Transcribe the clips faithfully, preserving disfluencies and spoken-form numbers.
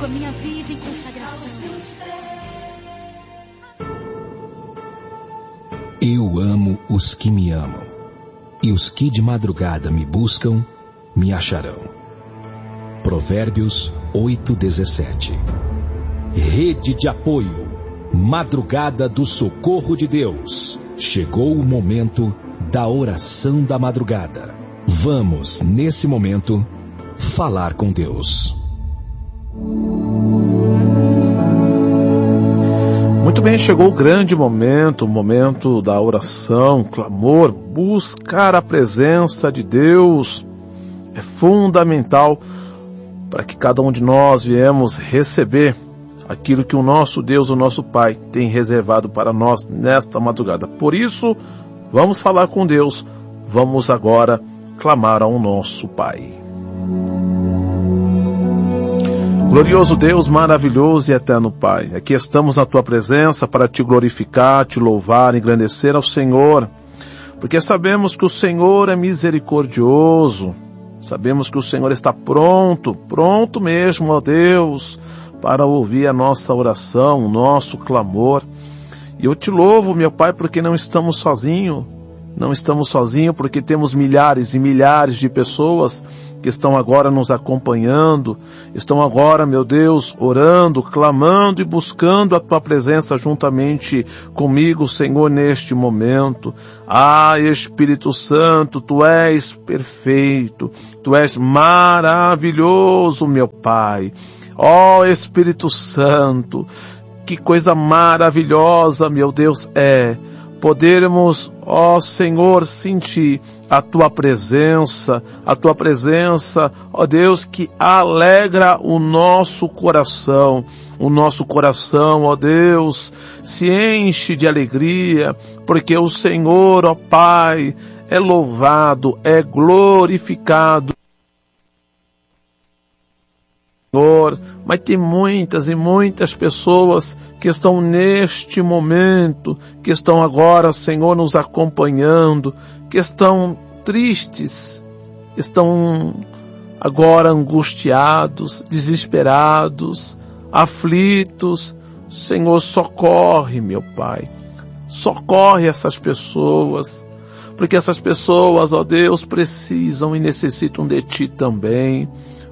entrego a minha vida em consagração. Eu amo os que me amam, e os que de madrugada me buscam, me acharão. Provérbios oito, dezessete. Rede de apoio, madrugada do socorro de Deus. Chegou o momento da oração da madrugada. Vamos, nesse momento, falar com Deus. Muito bem, chegou o grande momento, o momento da oração, clamor, buscar a presença de Deus. É fundamental para que cada um de nós viemos receber aquilo que o nosso Deus, o nosso Pai, tem reservado para nós nesta madrugada. Por isso, vamos falar com Deus, vamos agora clamar ao nosso Pai. Glorioso Deus, maravilhoso e eterno Pai, aqui estamos na Tua presença para Te glorificar, Te louvar, engrandecer ao Senhor, porque sabemos que o Senhor é misericordioso, sabemos que o Senhor está pronto, pronto mesmo, ó Deus, para ouvir a nossa oração, o nosso clamor. E eu Te louvo, meu Pai, porque não estamos sozinhos, não estamos sozinhos porque temos milhares e milhares de pessoas que estão agora nos acompanhando, estão agora, meu Deus, orando, clamando e buscando a Tua presença juntamente comigo, Senhor, neste momento. Ah, Espírito Santo, Tu és perfeito, Tu és maravilhoso, meu Pai. Ó Espírito Santo, que coisa maravilhosa, meu Deus, é podermos, ó Senhor, sentir a Tua presença, a Tua presença, ó Deus, que alegra o nosso coração. O nosso coração, ó Deus, se enche de alegria, porque o Senhor, ó Pai, é louvado, é glorificado. Senhor, mas tem muitas e muitas pessoas que estão neste momento, que estão agora, Senhor, nos acompanhando, que estão tristes, estão agora angustiados, desesperados, aflitos. Senhor, socorre, meu Pai, socorre essas pessoas, porque essas pessoas, ó Deus, precisam e necessitam de Ti também.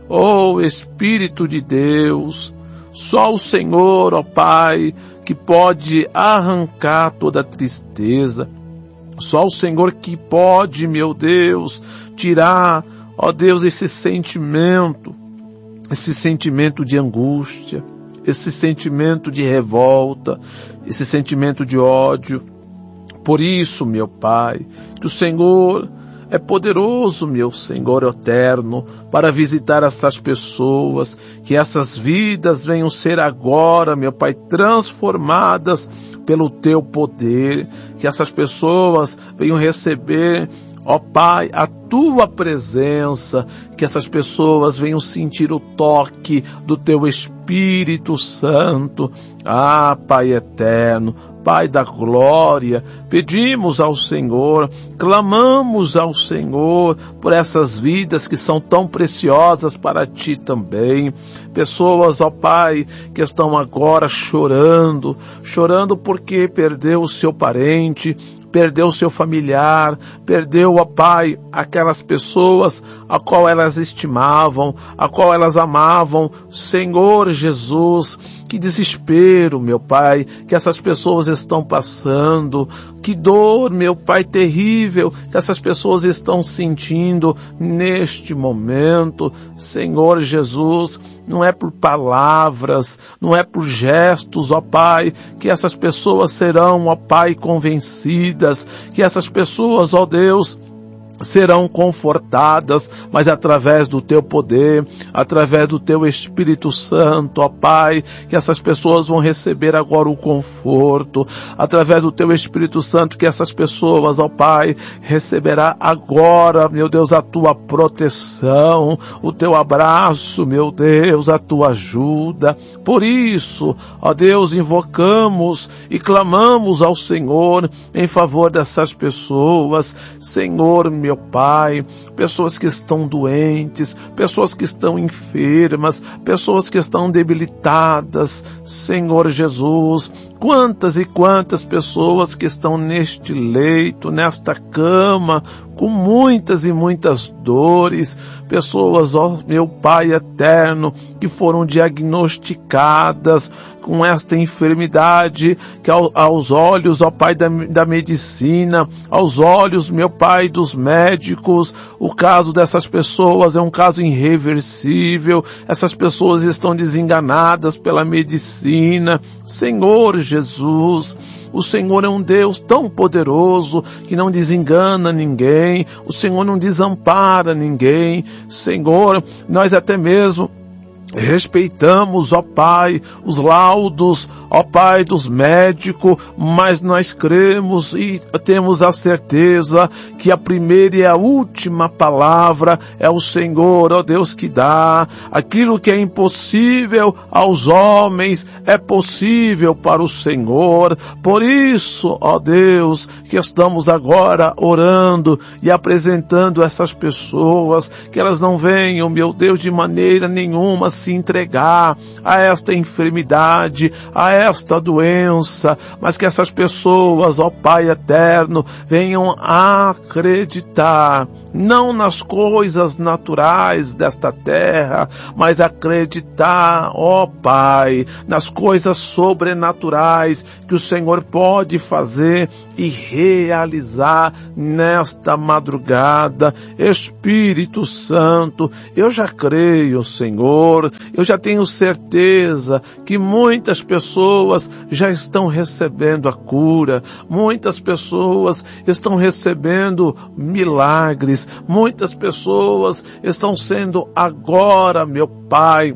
Oh Espírito de Deus, só o Senhor, ó Pai, que pode arrancar toda tristeza, só o Senhor que pode, meu Deus, tirar, ó Deus, esse sentimento, esse sentimento de angústia, esse sentimento de revolta, esse sentimento de ódio. Por isso, meu Pai, que o Senhor é poderoso, meu Senhor eterno, para visitar essas pessoas, que essas vidas venham ser agora, meu Pai, transformadas pelo Teu poder, que essas pessoas venham receber, ó Pai, a Tua presença, que essas pessoas venham sentir o toque do Teu Espírito Santo. Ah, Pai eterno, Pai da glória, pedimos ao Senhor, clamamos ao Senhor por essas vidas que são tão preciosas para Ti também. Pessoas, ó Pai, que estão agora chorando, chorando porque perdeu o seu parente, perdeu o seu familiar, perdeu, ó Pai, aquelas pessoas a qual elas estimavam, a qual elas amavam. Senhor Jesus, que desespero, meu Pai, que essas pessoas estão passando, que dor, meu Pai, terrível, que essas pessoas estão sentindo neste momento. Senhor Jesus, não é por palavras, não é por gestos, ó Pai, que essas pessoas serão, ó Pai, convencidas, que essas pessoas, ó Deus, serão confortadas, mas através do Teu poder, através do Teu Espírito Santo, ó Pai, que essas pessoas vão receber agora o conforto, através do Teu Espírito Santo, que essas pessoas, ó Pai, receberá agora, meu Deus, a Tua proteção, o Teu abraço, meu Deus, a Tua ajuda. Por isso, ó Deus, invocamos e clamamos ao Senhor em favor dessas pessoas. Senhor, meu meu Pai, pessoas que estão doentes, pessoas que estão enfermas, pessoas que estão debilitadas, Senhor Jesus, quantas e quantas pessoas que estão neste leito, nesta cama, com muitas e muitas dores, pessoas, ó meu Pai eterno, que foram diagnosticadas com esta enfermidade, que ao, aos olhos, ó Pai, da, da medicina, aos olhos, meu Pai, dos médicos, o caso dessas pessoas é um caso irreversível, essas pessoas estão desenganadas pela medicina. Senhor Jesus, o Senhor é um Deus tão poderoso que não desengana ninguém, o Senhor não desampara ninguém. Senhor, nós até mesmo respeitamos, ó Pai, os laudos, ó Pai, dos médicos, mas nós cremos e temos a certeza que a primeira e a última palavra é o Senhor, ó Deus, que dá. Aquilo que é impossível aos homens é possível para o Senhor. Por isso, ó Deus, que estamos agora orando e apresentando essas pessoas, que elas não venham, meu Deus, de maneira nenhuma se entregar a esta enfermidade, a esta doença, mas que essas pessoas, ó Pai eterno, venham acreditar, não nas coisas naturais desta terra, mas acreditar, ó Pai, nas coisas sobrenaturais que o Senhor pode fazer e realizar nesta madrugada. Espírito Santo, eu já creio, Senhor, eu já tenho certeza que muitas pessoas já estão recebendo a cura, muitas pessoas estão recebendo milagres, muitas pessoas estão sendo agora, meu Pai,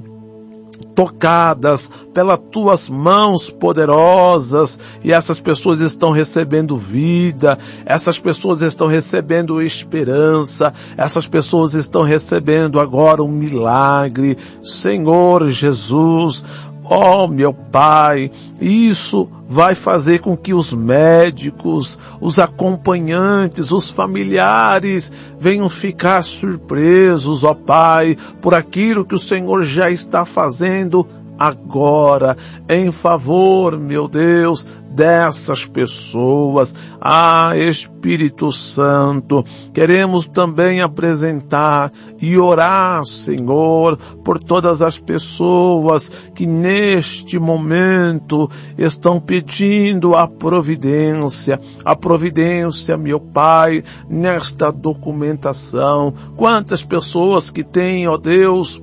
tocadas pelas tuas mãos poderosas, e essas pessoas estão recebendo vida, essas pessoas estão recebendo esperança, essas pessoas estão recebendo agora um milagre. Senhor Jesus, ó meu Pai, isso vai fazer com que os médicos, os acompanhantes, os familiares venham ficar surpresos, ó Pai, por aquilo que o Senhor já está fazendo agora, em favor, meu Deus, dessas pessoas. Ah, Espírito Santo, queremos também apresentar e orar, Senhor, por todas as pessoas que neste momento estão pedindo a providência, a providência, meu Pai, nesta documentação. Quantas pessoas que têm, ó Deus,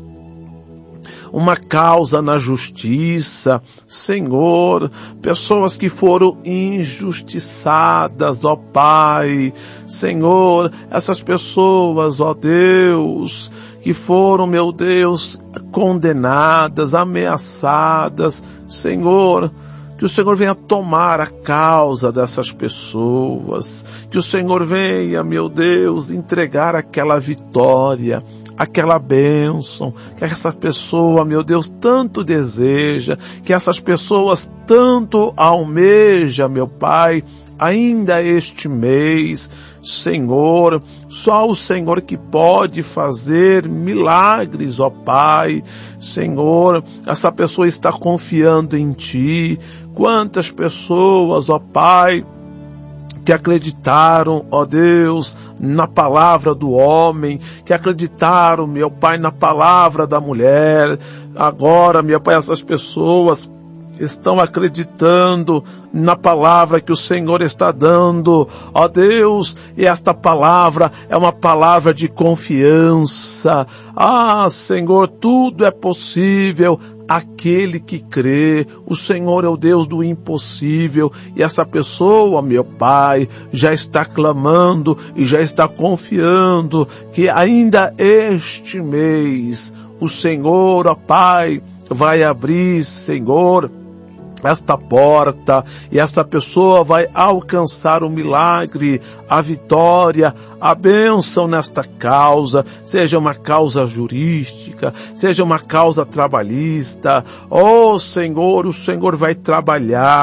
uma causa na justiça, Senhor, pessoas que foram injustiçadas, ó Pai, Senhor, essas pessoas, ó Deus, que foram, meu Deus, condenadas, ameaçadas, Senhor, que o Senhor venha tomar a causa dessas pessoas, que o Senhor venha, meu Deus, entregar aquela vitória, aquela bênção que essa pessoa, meu Deus, tanto deseja, que essas pessoas tanto almeja, meu Pai, ainda este mês. Senhor, só o Senhor que pode fazer milagres, ó Pai. Senhor, essa pessoa está confiando em Ti. Quantas pessoas, ó Pai, que acreditaram, ó Deus, na palavra do homem, que acreditaram, meu Pai, na palavra da mulher. Agora, meu Pai, essas pessoas estão acreditando na palavra que o Senhor está dando, ó Deus, e esta palavra é uma palavra de confiança. Ah, Senhor, tudo é possível aquele que crê. O Senhor é o Deus do impossível, e essa pessoa, meu Pai, já está clamando e já está confiando que ainda este mês o Senhor, ó Pai, vai abrir, Senhor, esta porta, e esta pessoa vai alcançar o milagre, a vitória, a bênção nesta causa, seja uma causa jurídica, seja uma causa trabalhista. Oh Senhor, o Senhor vai trabalhar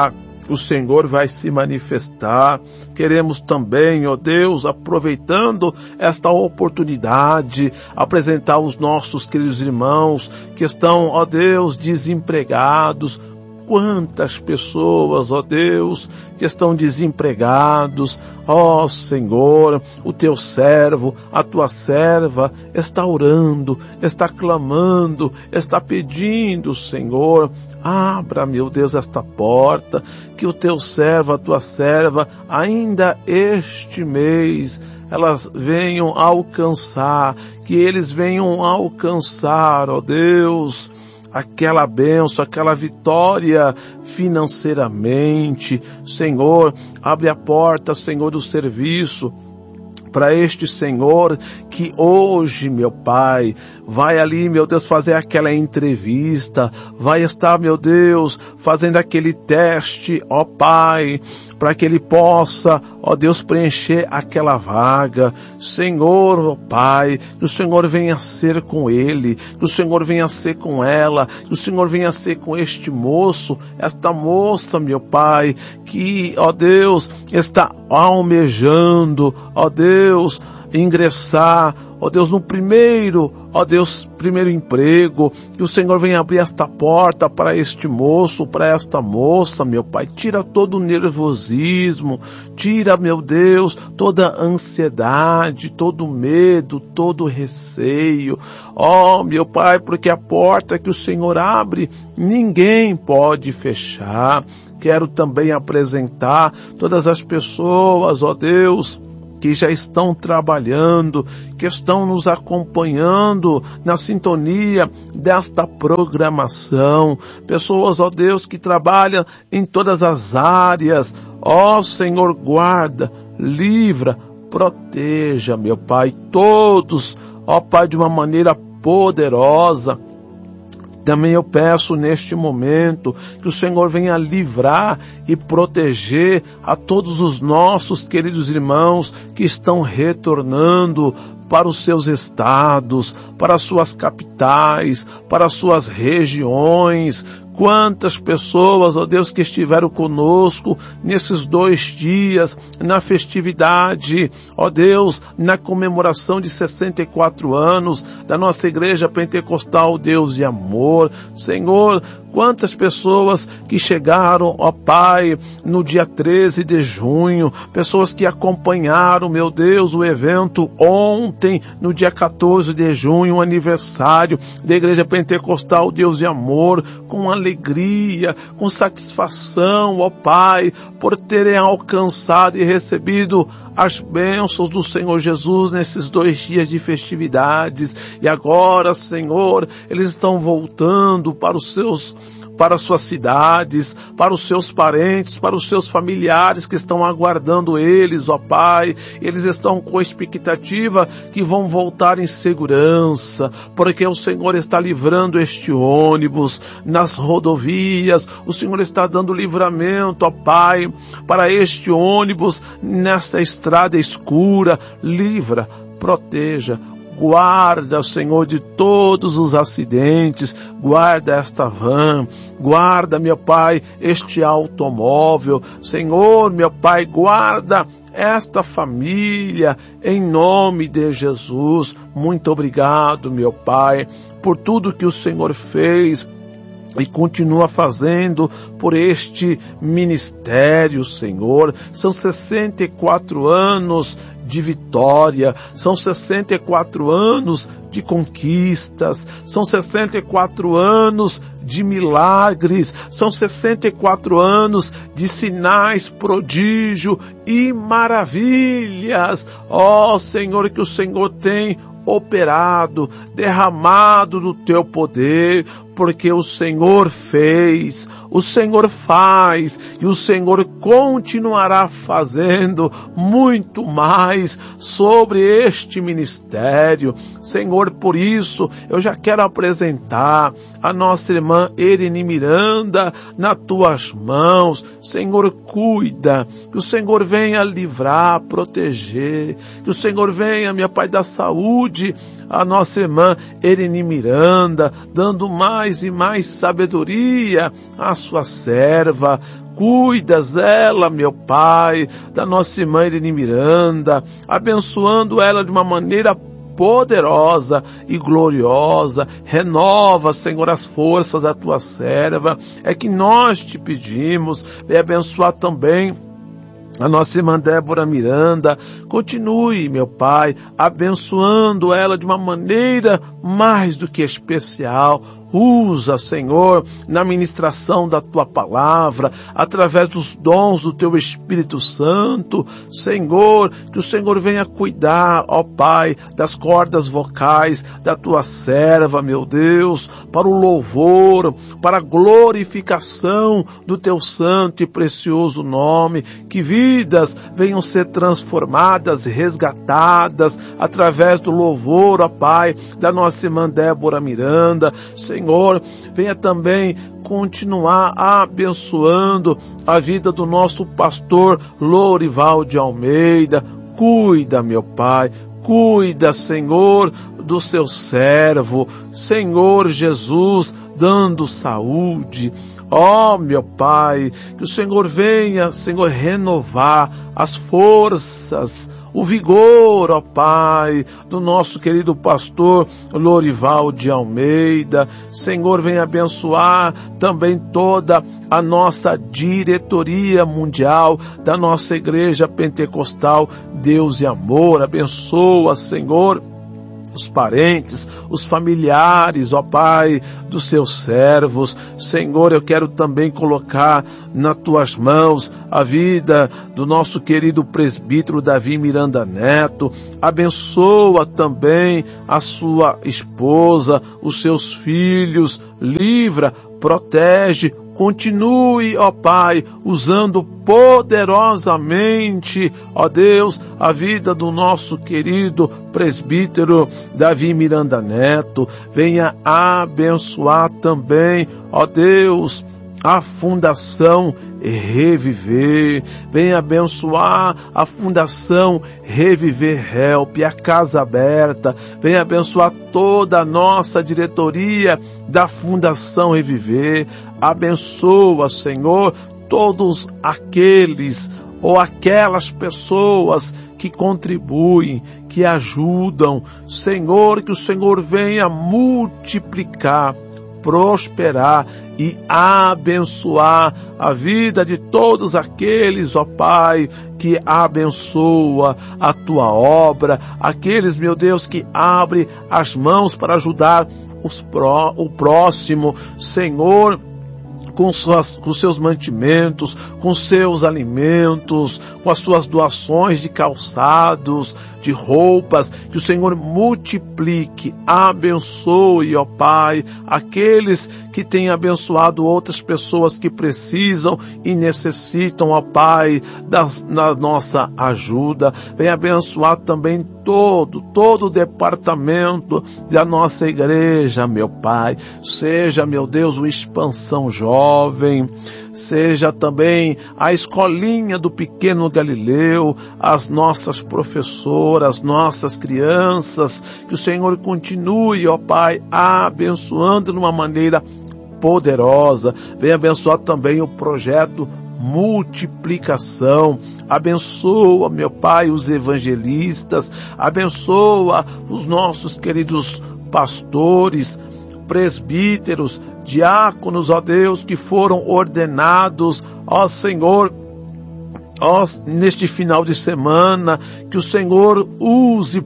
o Senhor vai se manifestar. Queremos também, ó Deus, aproveitando esta oportunidade, apresentar os nossos queridos irmãos que estão, ó Deus, desempregados. Quantas pessoas, ó Deus, que estão desempregados, ó Senhor, o teu servo, a tua serva está orando, está clamando, está pedindo, Senhor, abra, meu Deus, esta porta, que o teu servo, a tua serva, ainda este mês, elas venham alcançar, que eles venham alcançar, ó Deus, aquela bênção, aquela vitória financeiramente. Senhor, abre a porta, Senhor, do serviço para este Senhor que hoje, meu Pai, vai ali, meu Deus, fazer aquela entrevista, vai estar, meu Deus, fazendo aquele teste, ó Pai, para que ele possa, ó Deus, preencher aquela vaga. Senhor, ó Pai, que o Senhor venha ser com ele, que o Senhor venha ser com ela, que o Senhor venha ser com este moço, esta moça, meu Pai, que, ó Deus, está almejando, ó Deus, ingressar, ó Deus, no primeiro, ó Deus, primeiro emprego, que o Senhor venha abrir esta porta para este moço, para esta moça, meu Pai. Tira todo o nervosismo, tira, meu Deus, toda a ansiedade, todo o medo, todo o receio. Ó, meu Pai, porque a porta que o Senhor abre, ninguém pode fechar. Quero também apresentar todas as pessoas, ó Deus, que já estão trabalhando, que estão nos acompanhando na sintonia desta programação. Pessoas, ó Deus, que trabalham em todas as áreas. Ó Senhor, guarda, livra, proteja, meu Pai, todos, ó Pai, de uma maneira poderosa. Também eu peço neste momento que o Senhor venha livrar e proteger a todos os nossos queridos irmãos que estão retornando para os seus estados, para as suas capitais, para as suas regiões. Quantas pessoas, ó Deus, que estiveram conosco nesses dois dias, na festividade, ó Deus, na comemoração de sessenta e quatro anos da nossa Igreja Pentecostal Deus e Amor. Senhor, quantas pessoas que chegaram, ó Pai, no dia treze de junho, pessoas que acompanharam, meu Deus, o evento ontem, no dia quatorze de junho, o aniversário da Igreja Pentecostal Deus e Amor, com alegria, com satisfação, ó Pai, por terem alcançado e recebido as bênçãos do Senhor Jesus nesses dois dias de festividades. E agora, Senhor, eles estão voltando para os seus para as suas cidades, para os seus parentes, para os seus familiares que estão aguardando eles, ó Pai. Eles estão com a expectativa que vão voltar em segurança, porque o Senhor está livrando este ônibus nas rodovias, o Senhor está dando livramento, ó Pai, para este ônibus nessa estrada escura. Livra, proteja, guarda, Senhor, de todos os acidentes, guarda esta van, guarda, meu Pai, este automóvel, Senhor, meu Pai, guarda esta família, em nome de Jesus. Muito obrigado, meu Pai, por tudo que o Senhor fez e continua fazendo por este ministério, Senhor. São sessenta e quatro anos de vitória, são sessenta e quatro anos de conquistas, são sessenta e quatro anos de milagres, são sessenta e quatro anos de sinais, prodígio e maravilhas. Ó Senhor, que o Senhor tem operado, derramado do teu poder, porque o Senhor fez, o Senhor faz e o Senhor continuará fazendo muito mais sobre este ministério. Senhor, por isso eu já quero apresentar a nossa irmã Ereni Miranda nas tuas mãos. Senhor, cuida, que o Senhor venha livrar, proteger, que o Senhor venha, meu Pai, dar saúde a nossa irmã Ereni Miranda, dando mais mais e mais sabedoria à sua serva. Cuidas ela, meu Pai, da nossa irmã Irene Miranda, abençoando ela de uma maneira poderosa e gloriosa. Renova, Senhor, as forças da tua serva. É que nós te pedimos, e abençoar também a nossa irmã Débora Miranda. Continue, meu Pai, abençoando ela de uma maneira mais do que especial. Usa, Senhor, na ministração da Tua palavra, através dos dons do Teu Espírito Santo. Senhor, que o Senhor venha cuidar, ó Pai, das cordas vocais da Tua serva, meu Deus, para o louvor, para a glorificação do Teu santo e precioso nome. Que vidas venham ser transformadas, resgatadas, através do louvor, ó Pai, da nossa irmã Débora Miranda. Senhor, venha também continuar abençoando a vida do nosso pastor Lorival de Almeida. Cuida, meu Pai, cuida, Senhor, do seu servo, Senhor Jesus, dando saúde. Ó, oh, meu Pai, que o Senhor venha, Senhor, renovar as forças, o vigor, ó Pai, do nosso querido pastor Lorival de Almeida. Senhor, venha abençoar também toda a nossa diretoria mundial da nossa Igreja Pentecostal Deus e Amor. Abençoa, Senhor, os parentes, os familiares, ó Pai, dos seus servos. Senhor, eu quero também colocar nas tuas mãos a vida do nosso querido presbítero Davi Miranda Neto. Abençoa também a sua esposa, os seus filhos, livra, protege. Continue, ó Pai, usando poderosamente, ó Deus, a vida do nosso querido presbítero Davi Miranda Neto. Venha abençoar também, ó Deus, a Fundação Reviver. Venha abençoar a Fundação Reviver Help, a Casa Aberta. Venha abençoar toda a nossa diretoria da Fundação Reviver. Abençoa, Senhor, todos aqueles ou aquelas pessoas que contribuem, que ajudam. Senhor, que o Senhor venha multiplicar, prosperar e abençoar a vida de todos aqueles, ó Pai, que abençoa a Tua obra, aqueles, meu Deus, que abrem as mãos para ajudar os pró, o próximo. Senhor, com, suas, com seus mantimentos, com seus alimentos, com as suas doações de calçados, de roupas, que o Senhor multiplique, abençoe, ó Pai, aqueles que têm abençoado outras pessoas que precisam e necessitam, ó Pai, da, da nossa ajuda. Venha abençoar também todo, todo o departamento da nossa igreja, meu Pai. Seja, meu Deus, o Expansão Jovem, seja também a escolinha do Pequeno Galileu, as nossas professoras, as nossas crianças, que o Senhor continue, ó Pai, abençoando de uma maneira poderosa. Venha abençoar também o projeto Multiplicação. Abençoa, meu Pai, os evangelistas, abençoa os nossos queridos pastores, presbíteros, diáconos, ó Deus, que foram ordenados, ó Senhor, ó, neste final de semana. Que o Senhor use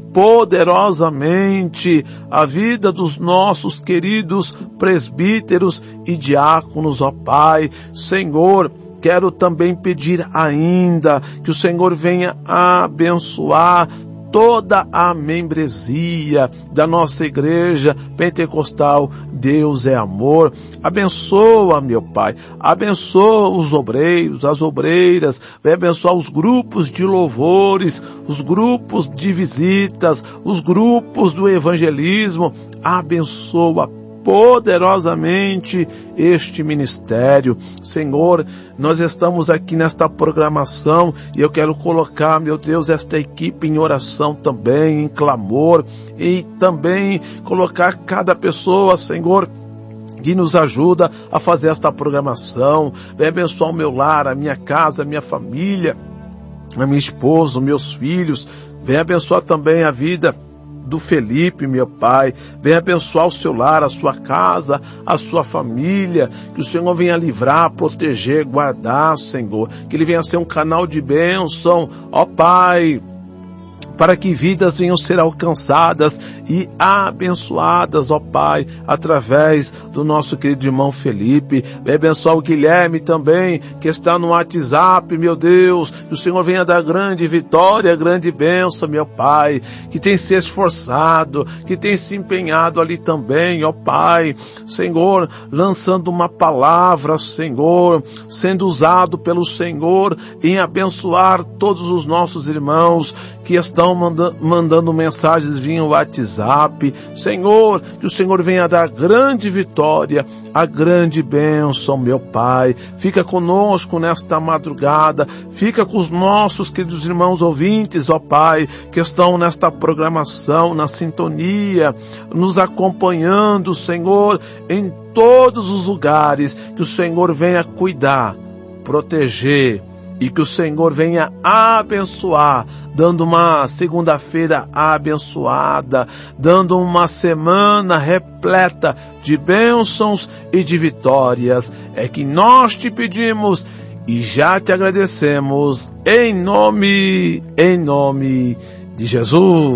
poderosamente a vida dos nossos queridos presbíteros e diáconos, ó Pai. Senhor, quero também pedir ainda que o Senhor venha abençoar toda a membresia da nossa Igreja Pentecostal Deus é Amor. Abençoa, meu Pai, abençoa os obreiros, as obreiras, vai abençoar os grupos de louvores, os grupos de visitas, os grupos do evangelismo. Abençoa poderosamente este ministério. Senhor, nós estamos aqui nesta programação e eu quero colocar, meu Deus, esta equipe em oração também, em clamor, e também colocar cada pessoa, Senhor, que nos ajuda a fazer esta programação. Vem abençoar o meu lar, a minha casa, a minha família, a minha esposa, os meus filhos. Vem abençoar também a vida do Felipe, meu Pai. Vem abençoar o seu lar, a sua casa, a sua família. Que o Senhor venha livrar, proteger, guardar, Senhor. Que Ele venha ser um canal de bênção, ó Pai, para que vidas venham ser alcançadas e abençoadas, ó Pai, através do nosso querido irmão Felipe. Vem abençoar o Guilherme também, que está no WhatsApp, meu Deus. Que o Senhor venha dar grande vitória, grande bênção, meu Pai, que tem se esforçado, que tem se empenhado ali também, ó Pai. Senhor, lançando uma palavra, Senhor, sendo usado pelo Senhor em abençoar todos os nossos irmãos que estão manda- mandando mensagens via WhatsApp. Senhor, que o Senhor venha dar grande vitória, a grande bênção, meu Pai. Fica conosco nesta madrugada, fica com os nossos queridos irmãos ouvintes, ó Pai, que estão nesta programação, na sintonia, nos acompanhando, Senhor, em todos os lugares. Que o Senhor venha cuidar, proteger, e que o Senhor venha abençoar, dando uma segunda-feira abençoada, dando uma semana repleta de bênçãos e de vitórias. É que nós te pedimos e já te agradecemos, em nome, em nome de Jesus.